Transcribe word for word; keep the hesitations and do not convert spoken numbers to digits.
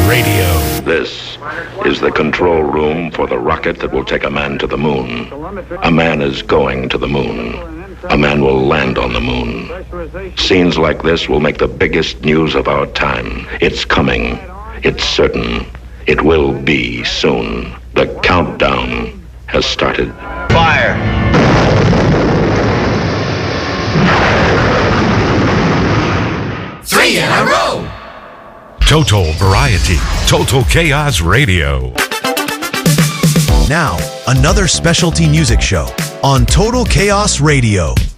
Radio. This is the control room for the rocket that will take a man to the moon. A man is going to the moon. A man will land on the moon. Scenes like this will make the biggest news of our time. It's coming. It's certain. It will be soon. The countdown has started. Fire! Three in a row! Total Variety. Total Chaos Radio. Now, another specialty music show on Total Chaos Radio.